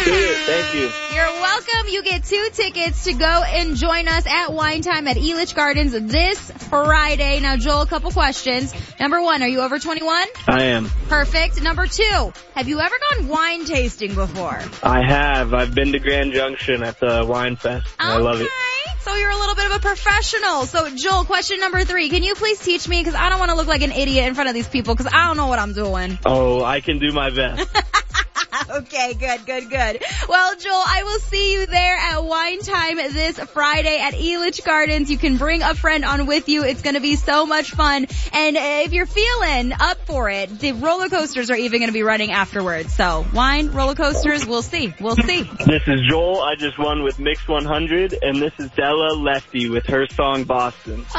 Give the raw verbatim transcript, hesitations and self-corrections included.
See you. Thank you. You're welcome. You get two tickets to go and join us at Wine Time at Elitch Gardens this Friday. Now, Joel, a couple questions. Number one, are you over twenty-one? I am. Perfect. Number two, have you ever gone wine tasting before? I have. I've been to Grand Junction at the Wine Fest. Okay. I love it. So you're a little bit of a professional. So, Joel, question number three. Can you please teach me? Because I don't want to look like an idiot in front of these people because I don't know what I'm doing. Oh, I can do my best. Okay, good, good, good. Well, Joel, I will see you there at Wine Time this Friday at Elitch Gardens. You can bring a friend on with you. It's going to be so much fun. And if you're feeling up for it, the roller coasters are even going to be running afterwards. So, wine, roller coasters, we'll see. We'll see. This is Joel. I just won with Mix one hundred, and this is Della Lefty with her song Boston.